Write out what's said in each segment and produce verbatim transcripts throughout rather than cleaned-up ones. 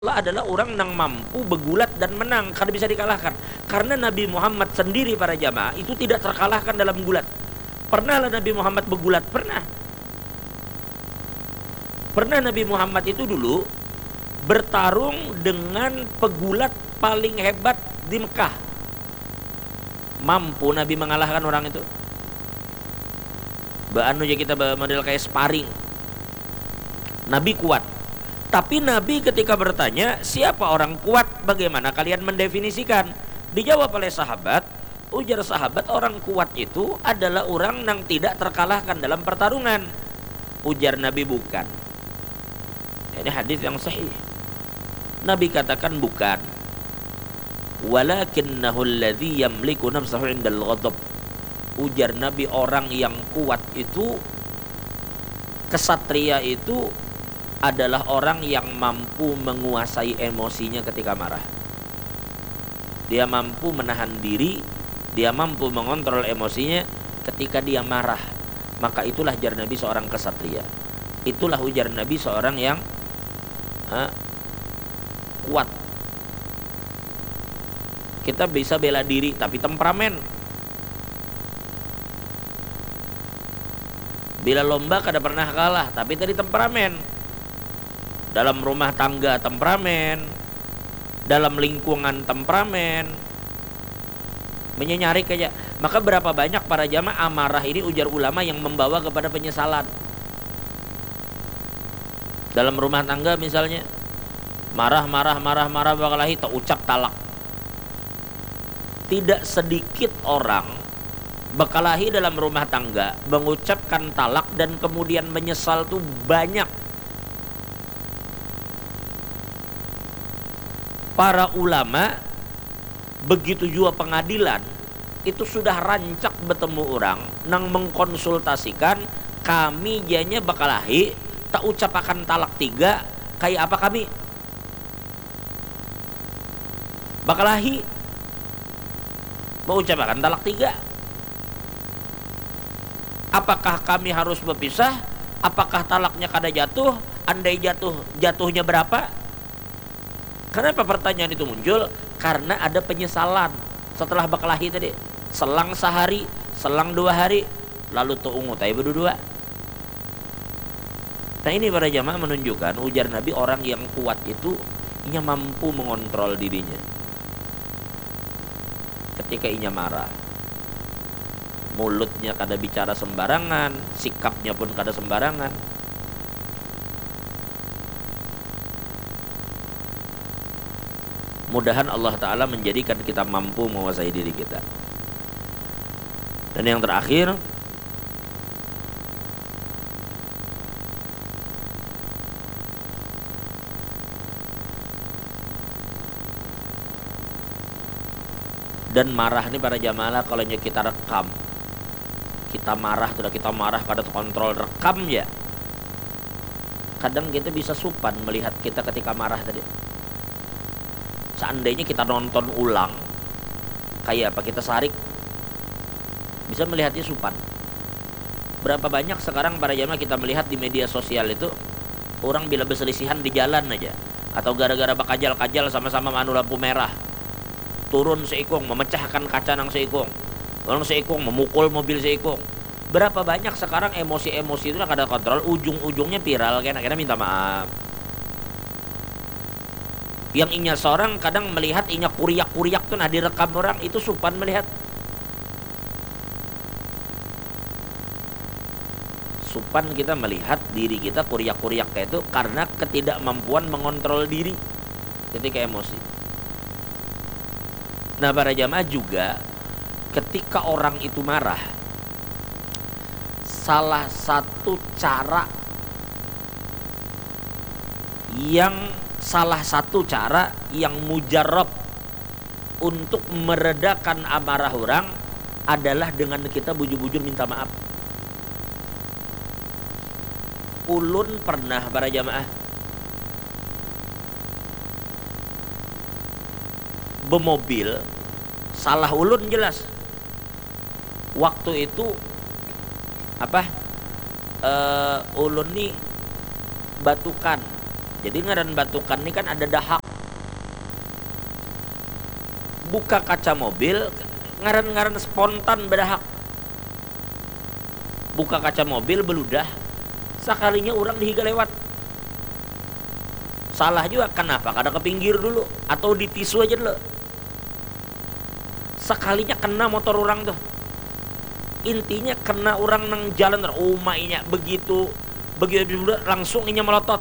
Allah adalah orang yang mampu begulat dan menang karena bisa dikalahkan. Karena Nabi Muhammad sendiri para jamaah itu tidak terkalahkan dalam gulat. Pernahlah Nabi Muhammad begulat? Pernah. Pernah Nabi Muhammad itu dulu bertarung dengan pegulat paling hebat di Mekah. Mampu Nabi mengalahkan orang itu. Baanu aja kita model kayak sparring. Nabi kuat. Tapi Nabi ketika bertanya, siapa orang kuat? Bagaimana kalian mendefinisikan? Dijawab oleh sahabat, ujar sahabat, orang kuat itu adalah orang yang tidak terkalahkan dalam pertarungan. Ujar Nabi, bukan. Ini hadis yang sahih. Nabi katakan bukan. Walakinnahu alladhi yamliku nafsahu indal ghadab. Ujar Nabi, orang yang kuat itu, kesatria itu adalah orang yang mampu menguasai emosinya ketika marah. Dia mampu menahan diri, dia mampu mengontrol emosinya ketika dia marah. Maka itulah ujar Nabi seorang kesatria. Itulah ujar Nabi seorang yang ha, kuat. Kita bisa bela diri tapi temperamen. Bila lomba kada pernah kalah tapi tadi temperamen. Dalam rumah tangga temperamen, dalam lingkungan temperamen, menyenyarik aja. Maka berapa banyak para jamaah amarah ini ujar ulama yang membawa kepada penyesalan. Dalam rumah tangga misalnya, marah marah marah marah bakalahi tak ucap talak. Tidak sedikit orang bakalahi dalam rumah tangga mengucapkan talak dan kemudian menyesal tuh banyak. Para ulama, begitu juga pengadilan, itu sudah rancak bertemu orang nang mengkonsultasikan kami janya bakalahi tak ucapakan talak tiga kayak apa kami bakalahi mau ucapakan talak tiga, apakah kami harus berpisah, apakah talaknya kada jatuh, andai jatuh jatuhnya berapa. Kenapa pertanyaan itu muncul? Karena ada penyesalan setelah bakalahi tadi. Selang sehari, selang dua hari, lalu tu'ungu tay berdua. Nah ini para jamaah menunjukkan ujar Nabi orang yang kuat itu ia mampu mengontrol dirinya ketika ia marah. Mulutnya kada bicara sembarangan, sikapnya pun kada sembarangan. Mudahan Allah Ta'ala menjadikan kita mampu menguasai diri kita. Dan yang terakhir, dan marah ini para jamaah kalau kita rekam, kita marah, sudah kita marah kada terkontrol, rekam ya. Kadang kita bisa supan melihat kita ketika marah tadi. Seandainya kita nonton ulang, kayak apa kita sarik, bisa melihatnya supan. Berapa banyak sekarang para jamaah kita melihat di media sosial itu orang bila berselisihan di jalan aja, atau gara-gara bakajal-kajal sama-sama manu lampu merah, turun seikung memecahkan kaca nang seikung, orang seikung memukul mobil seikung. Berapa banyak sekarang emosi-emosi itu yang ada kontrol, ujung-ujungnya viral, kena-kena minta maaf. Yang inya seorang kadang melihat inya kuriak-kuriak tuh nah direkam orang itu supan melihat. Supan kita melihat diri kita kuriak-kuriak kayak itu karena ketidakmampuan mengontrol diri ketika emosi. Nah para jamaah juga ketika orang itu marah, salah satu cara yang salah satu cara yang mujarab untuk meredakan amarah orang adalah dengan kita bujur-bujur minta maaf. Ulun pernah para jamaah bemobil, salah ulun jelas. Waktu itu apa? Uh, ulun nih batukan Jadi ngaran batukan ini kan ada dahak. Buka kaca mobil, ngaran-ngaran spontan berdahak. Buka kaca mobil beludah, sekalinya orang dihiga lewat. Salah juga, kenapa? Kada ke pinggir dulu atau di tisu aja dulu. Sekalinya kena motor orang tuh. Intinya kena orang nang jalan rumahnya begitu begitu langsung inya melotot.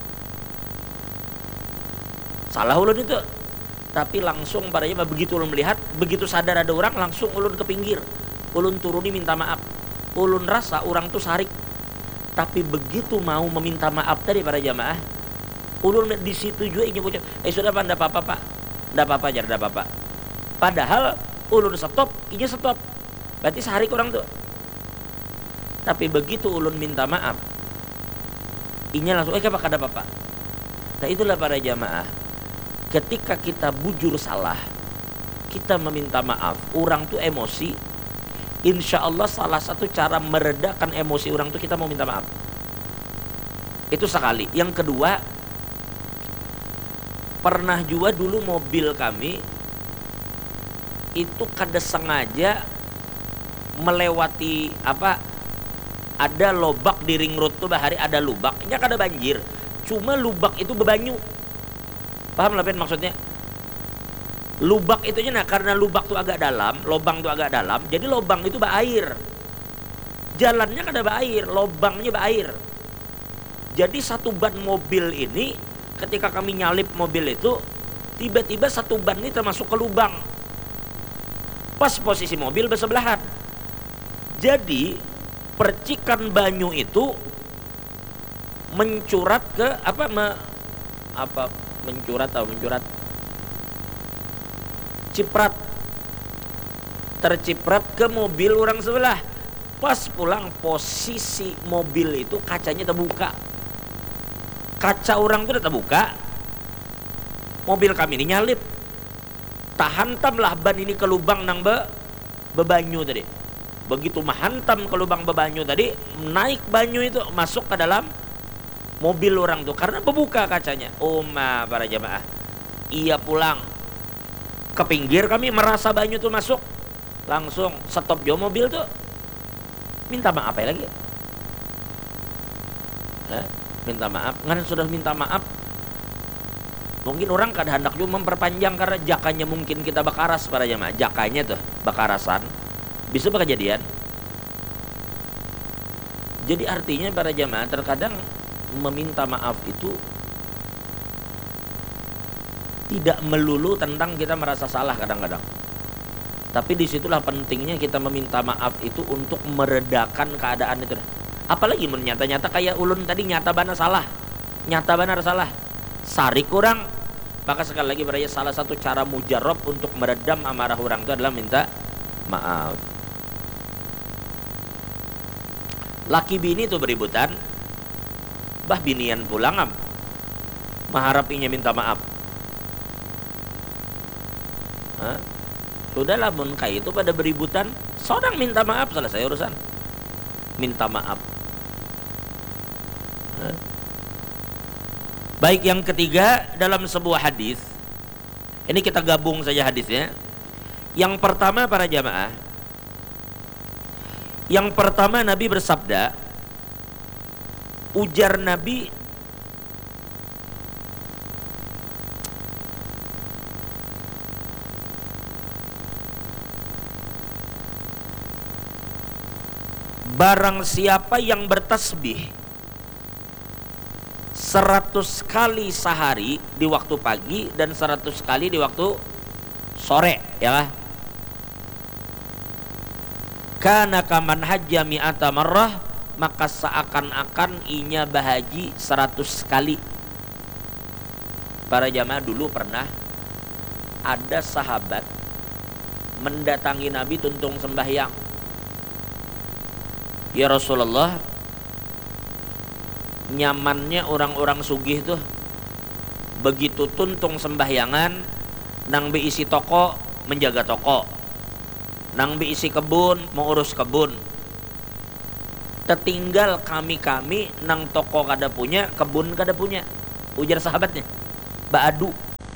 Salah ulun itu. Tapi langsung padanya begitu ulun melihat, begitu sadar ada orang langsung ulun ke pinggir. Ulun turuni minta maaf. Ulun rasa orang tuh sarik. Tapi begitu mau meminta maaf tadi para jamaah, ulun di situ juga ingin ucap, eh sudah pak, ndak apa-apa pak, ndak apa-apa aja, ndak apa-apa. Padahal ulun stop, inya stop. Berarti sarik orang tuh. Tapi begitu ulun minta maaf, inya langsung, eh apa kada apa-apa. Nah itulah para jamaah, ketika kita bujur salah, kita meminta maaf, orang tuh emosi. Insya Allah salah satu cara meredakan emosi orang tuh kita mau minta maaf. Itu sekali. Yang kedua, pernah juga dulu mobil kami itu kada sengaja melewati apa, ada lubak di ring road tuh bahari ada lubaknya, kada banjir, cuma lubak itu bebanyu. Paham lah Ben maksudnya? Lubak itu nah karena lubak tuh agak dalam, lobang tuh agak dalam, jadi lobang itu berair. Jalannya kada berair, lobangnya berair. Jadi satu ban mobil ini ketika kami nyalip mobil itu, tiba-tiba satu ban ini termasuk ke lubang. Pas posisi mobil bersebelahan. Jadi percikan banyu itu mencurat ke apa me, apa mencurat atau mencurat ciprat terciprat ke mobil orang sebelah. Pas pulang posisi mobil itu kacanya terbuka, kaca orang itu udah terbuka, mobil kami ini nyalip, tahantam lah ban ini ke lubang nang be bebanyu tadi. Begitu menghantam ke lubang bebanyu tadi, naik banyu itu masuk ke dalam mobil orang tuh karena berbuka kacanya. Umma para jamaah, iya pulang ke pinggir, kami merasa banyu tuh masuk, langsung stop jo mobil tuh, minta maaf apa lagi, eh, minta maaf. Ngan sudah minta maaf, mungkin orang kada hendak juga memperpanjang karena jakanya mungkin kita bakaras para jamaah, jakanya tuh bakarasan bisa berkejadian. Jadi artinya para jamaah terkadang meminta maaf itu tidak melulu tentang kita merasa salah kadang-kadang. Tapi disitulah pentingnya kita meminta maaf itu untuk meredakan keadaan itu. Apalagi menyata-nyata kayak ulun tadi nyata benar salah, nyata benar salah, sarik kurang. Maka sekali lagi berarti salah satu cara mujarab untuk meredam amarah orang itu adalah minta maaf. Laki bini itu beributan, bah binian pulang am, maharapinya minta maaf. Hah? Sudahlah mun kai itu pada beributan, seorang minta maaf, selesai urusan. Minta maaf. Hah? Baik, yang ketiga dalam sebuah hadis. Ini kita gabung saja hadisnya. Yang pertama para jamaah, yang pertama Nabi bersabda, ujar Nabi, barang siapa yang bertasbih seratus kali sehari di waktu pagi dan seratus kali di waktu sore, ya lah, kana kaman hajja mi'ata marrah, maka seakan-akan inya bahaji seratus kali. Para jamaah, dulu pernah ada sahabat mendatangi Nabi tuntung sembahyang. Ya Rasulullah, nyamannya orang-orang sugih tuh begitu tuntung sembahyangan, nang beisi toko menjaga toko, nang beisi kebun mau urus kebun. Tertinggal kami-kami nang toko kada punya, kebun kada punya. Ujar sahabatnya, ba'du.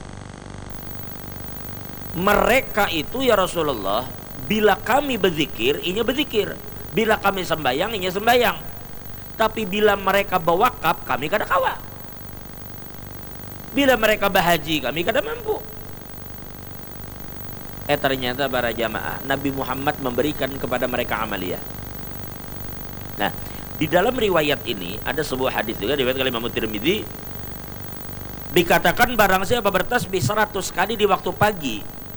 Mereka itu ya Rasulullah, bila kami berzikir, inya berzikir. Bila kami sembayang, inya sembayang. Tapi bila mereka berwakaf, kami kada kawa. Bila mereka berhaji, kami kada mampu. Eh ternyata para jamaah, Nabi Muhammad memberikan kepada mereka amalia. Nah, di dalam riwayat ini ada sebuah hadis juga diriwayatkan oleh Imam Tirmidzi, dikatakan barang siapa bertasbih seratus kali di waktu pagi,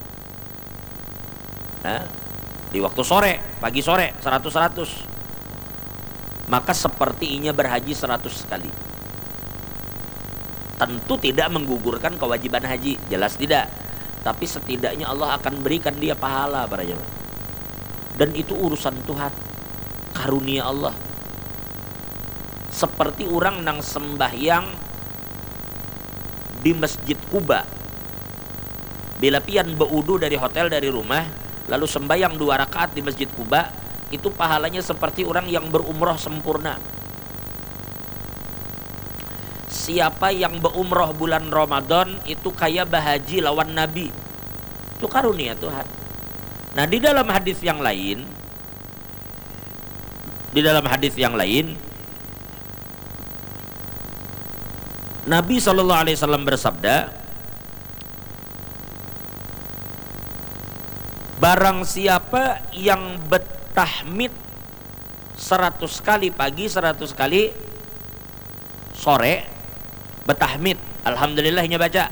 nah, di waktu sore, pagi sore seratus seratus, maka seperti inya berhaji seratus kali. Tentu tidak menggugurkan kewajiban haji, jelas tidak. Tapi setidaknya Allah akan berikan dia pahala para jemaah. Dan itu urusan Tuhan, karunia Allah. Seperti orang nang sembahyang di Masjid Kuba, bila pian beudu dari hotel dari rumah, lalu sembahyang dua rakaat di Masjid Kuba, itu pahalanya seperti orang yang berumroh sempurna. Siapa yang berumroh bulan Ramadan itu kayak bahaji lawan Nabi. Itu karunia Tuhan. Nah, di dalam hadis yang lain, di dalam hadis yang lain, Nabi shallallahu alaihi wasallam bersabda, barang siapa yang bertahmid seratus kali pagi, seratus kali sore, bertahmid, alhamdulillahnya baca,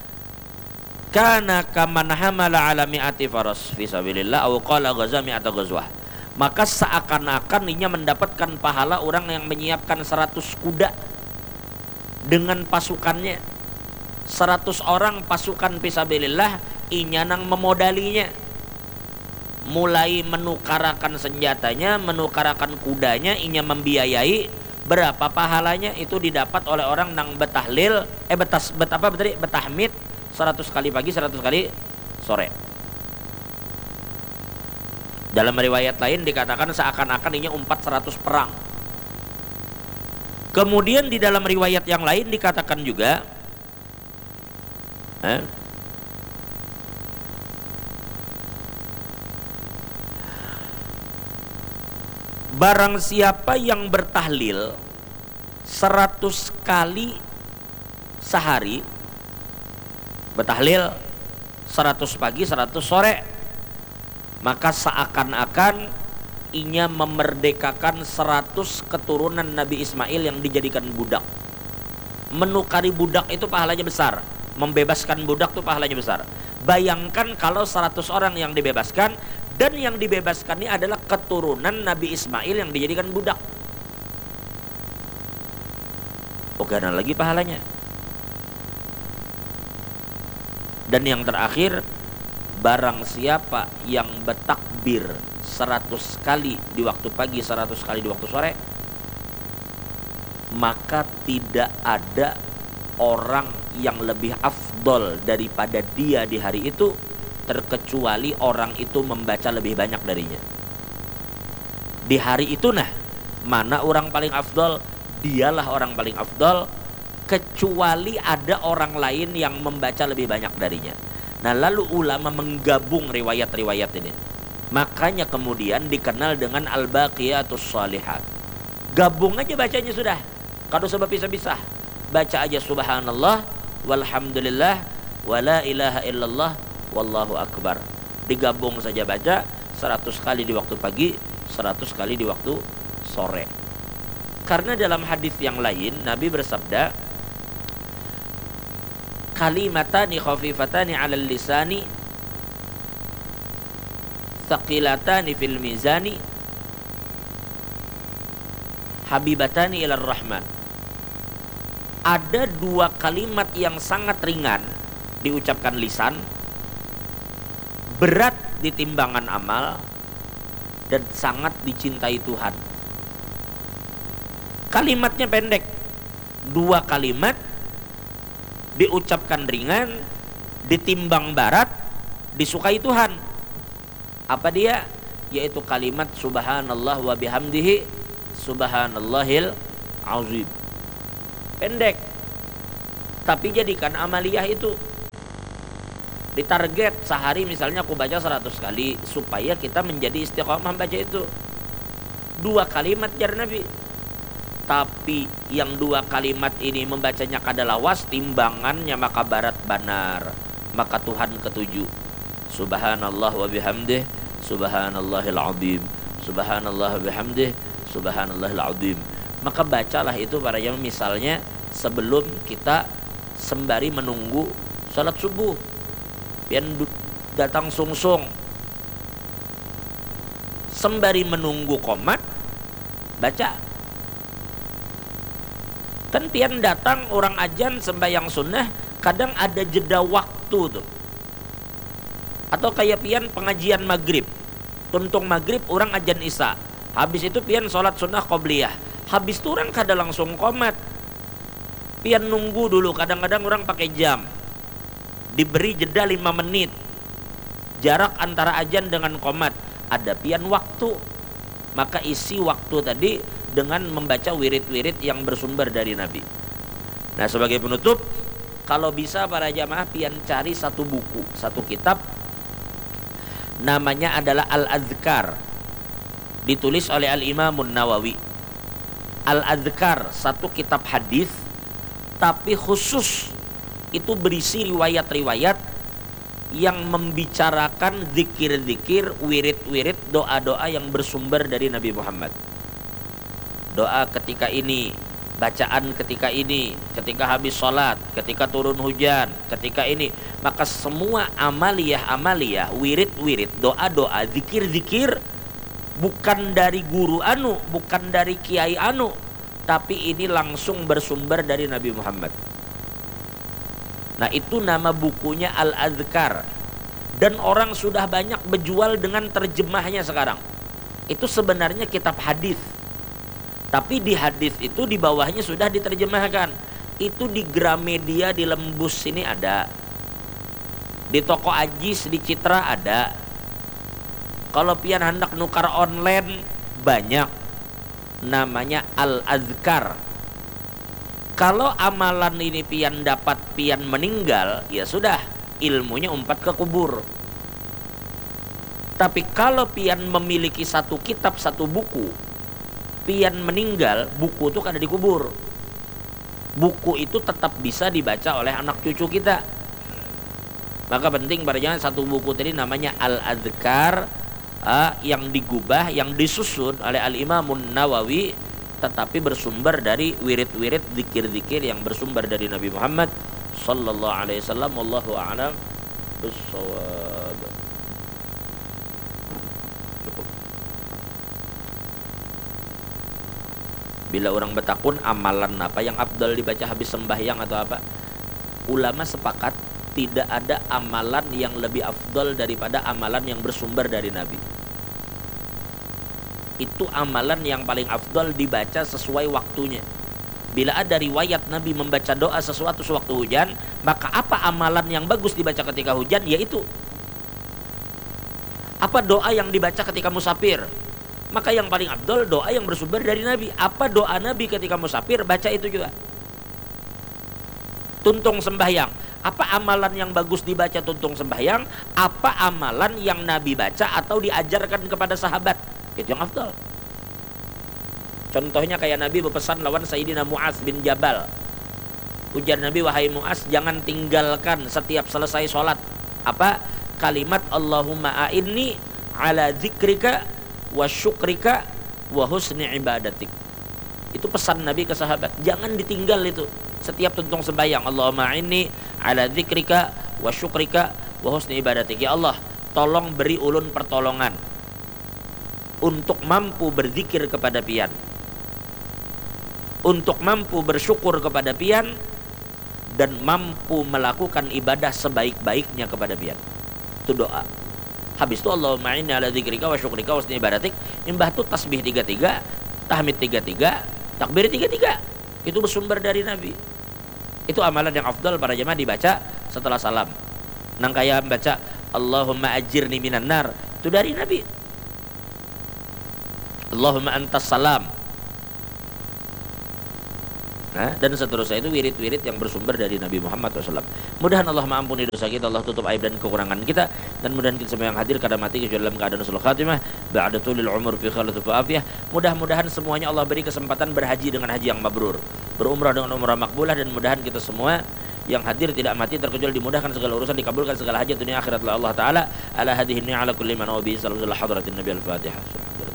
kana kaman hamala ala mi'ati faras fi sabilillah aw qala ghaza mi'ata ghazwah, maka seakan-akan inya mendapatkan pahala orang yang menyiapkan seratus kuda dengan pasukannya. Seratus orang pasukan fi sabilillah, inya nang memodalinya, mulai menukarakan senjatanya, menukarakan kudanya, inya membiayai. Berapa pahalanya itu didapat oleh orang nang betahlil, eh betas bet apa betari betahmid seratus kali pagi, seratus kali sore. Dalam riwayat lain dikatakan seakan-akan inya umpat seratus perang. Kemudian di dalam riwayat yang lain dikatakan juga, eh, barang siapa yang bertahlil seratus kali sehari, bertahlil seratus pagi, seratus sore, maka seakan-akan inya memerdekakan seratus keturunan Nabi Ismail yang dijadikan budak. Menukari budak itu pahalanya besar, membebaskan budak itu pahalanya besar. Bayangkan kalau seratus orang yang dibebaskan, dan yang dibebaskan ini adalah keturunan Nabi Ismail yang dijadikan budak. Bagaimana lagi pahalanya? Dan yang terakhir, barang siapa yang bertakbir seratus kali di waktu pagi, seratus kali di waktu sore, maka tidak ada orang yang lebih afdol daripada dia di hari itu, terkecuali orang itu membaca lebih banyak darinya. Di hari itu nah, mana orang paling afdol? Dialah orang paling afdol, kecuali ada orang lain yang membaca lebih banyak darinya. Nah, lalu ulama menggabung riwayat-riwayat ini, makanya kemudian dikenal dengan al-baqiyatus shalihat. Gabung aja bacanya sudah, kalau sebab bisa-bisa baca aja subhanallah walhamdulillah wala ilaha illallah wallahu akbar, digabung saja baca seratus kali di waktu pagi, seratus kali di waktu sore. Karena dalam hadis yang lain Nabi bersabda, kalimatani khafifatani 'alal lisani thaqilatani fil mizani habibatani ilar rahman. Ada dua kalimat yang sangat ringan diucapkan lisan, berat di timbangan amal, dan sangat dicintai Tuhan. Kalimatnya pendek, dua kalimat diucapkan ringan, ditimbang berat, disukai Tuhan. Apa dia? Yaitu kalimat subhanallah wa bihamdihi subhanallahil azim. Pendek, Tapi jadikan amaliyah itu ditarget sehari, misalnya aku baca seratus kali, supaya kita menjadi istiqomah baca itu. Dua kalimat jar Nabi. Tapi yang dua kalimat ini membacanya kadalawas, timbangannya maka barat banar. Maka Tuhan ketujuh, subhanallah wa bihamdih, subhanallahil azim, subhanallah wa bihamdih, subhanallahil azim. Maka bacalah itu para jamaah, misalnya sebelum kita sembari menunggu salat subuh, pian datang sungsung, sembari menunggu qomat baca. Kan pian datang orang ajan sembahyang sunnah, kadang ada jeda waktu tuh. Atau kayak pian pengajian maghrib, tuntung maghrib orang ajan isya, habis itu pian sholat sunnah qobliyah, habis itu orang kada langsung qomat, pian nunggu dulu. Kadang-kadang orang pakai jam, diberi jeda lima menit jarak antara ajan dengan qomat, ada pian waktu. Maka isi waktu tadi dengan membaca wirid-wirid yang bersumber dari Nabi. Nah, sebagai penutup, kalau bisa para jamaah pian cari satu buku, satu kitab, namanya adalah Al-Adhkar, ditulis oleh Al-Imamun Nawawi. Al-Adhkar, satu kitab hadis, tapi khusus itu berisi riwayat-riwayat yang membicarakan zikir-zikir, wirid-wirid, doa-doa yang bersumber dari Nabi Muhammad. Doa ketika ini, bacaan ketika ini, ketika habis sholat, ketika turun hujan, ketika ini. Maka semua amaliyah-amaliyah, wirid-wirid, doa-doa, zikir-zikir, bukan dari guru anu, bukan dari kiai anu, tapi ini langsung bersumber dari Nabi Muhammad. Nah, itu nama bukunya Al-Adhkar. Dan orang sudah banyak berjual dengan terjemahnya sekarang. Itu sebenarnya kitab hadis, tapi di hadis itu di bawahnya sudah diterjemahkan. Itu di Gramedia, di Lembus sini ada, di toko Ajis, di Citra ada. Kalau pian hendak nukar online banyak, namanya Al-Adhkar. Kalau amalan ini pian dapat pian meninggal, ya sudah, ilmunya umpat ke kubur. Tapi kalau pian memiliki satu kitab, satu buku, pian meninggal, buku itu kada dikubur. Buku itu tetap bisa dibaca oleh anak cucu kita. Maka penting pada jangan satu buku tadi namanya Al-Adhkar, ah, yang digubah, yang disusun oleh Al-Imamun Nawawi, tetapi bersumber dari wirid-wirid, zikir-zikir yang bersumber dari Nabi Muhammad sallallahu alaihi wasallam. Wallahu a'lam bissawab. Cukup. Bila orang bertakun amalan apa yang afdal dibaca habis sembahyang atau apa, ulama sepakat tidak ada amalan yang lebih afdal daripada amalan yang bersumber dari Nabi. Itu amalan yang paling afdal dibaca sesuai waktunya. Bila ada riwayat Nabi membaca doa sesuatu sewaktu hujan, maka apa amalan yang bagus dibaca ketika hujan? Yaitu apa doa yang dibaca ketika musafir? Maka yang paling afdal doa yang bersumber dari Nabi. Apa doa Nabi ketika musafir? Baca itu juga. Tuntung sembahyang, apa amalan yang bagus dibaca tuntung sembahyang? Apa amalan yang Nabi baca atau diajarkan kepada sahabat? Itu yang afdal. Contohnya kayak Nabi berpesan lawan Sayyidina Mu'az bin Jabal. Ujar Nabi, wahai Mu'az, jangan tinggalkan setiap selesai sholat apa? Kalimat Allahumma a'inni ala zikrika wa syukrika wa husni ibadatik. Itu pesan Nabi ke sahabat, jangan ditinggal itu setiap tuntung sembahyang. Allahumma a'inni ala zikrika wa syukrika wa husni ibadatik. Ya Allah, tolong beri ulun pertolongan untuk mampu berzikir kepada pian, untuk mampu bersyukur kepada pian, dan mampu melakukan ibadah sebaik-baiknya kepada pian. Itu doa. Habis itu Allahumma inni ala dzikrika wa syukrika wa husni ibadatik. Imbah itu tasbih tiga tiga, tahmid tiga tiga, takbir tiga tiga. Itu bersumber dari Nabi. Itu amalan yang afdal para jemaah dibaca setelah salam. Nang kaya baca Allahumma ajirni minan nar, itu dari Nabi. Allahumma antas salam. Nah, Nah, dan seterusnya itu wirid-wirid yang bersumber dari Nabi Muhammad shallallahu alaihi wasallam. Mudahan Allah mengampuni dosa kita, Allah tutup aib dan kekurangan kita, dan mudahan kita semua yang hadir kada mati kecuali dalam keadaan sulh khatimah, ba'da tulil umur fi khalatu fa afiyah. Mudah-mudahan semuanya Allah beri kesempatan berhaji dengan haji yang mabrur, berumrah dengan umrah makbulah, dan mudahan kita semua yang hadir tidak mati terkecuali dimudahkan segala urusan, dikabulkan segala hajat dunia akhirat oleh Allah taala. Ala hadhihi ni'ala kulli man wa bi sallallahu hadratin nabi al-fatihah.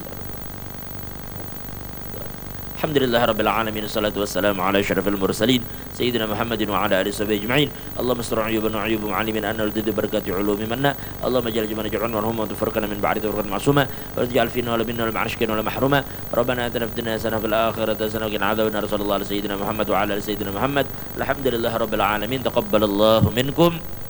Alhamdulillahirabbil alamin, wassalatu wassalamu ala asyrafil mursalin sayyidina Muhammadin wa ala alihi washabihi ajma'in. Allahumma astur ayubana wa ayuba alimin anna ultidu barakati ulumi manna. Allahumma jalla jumana ja'alna warhamna wa tafarraqna min ba'di tawfiqan ma'suma wa taj'al fina wa minna wal ma'ashkin wa mahruma. Rabbana atina fid dunya hasanah wa fil akhirati hasanah wa qina adzabannar. Sallallahu alaihi sayyidina Muhammad wa ala ali sayyidina Muhammad. Alhamdulillahirabbil alamin. Taqabbalallahu minkum.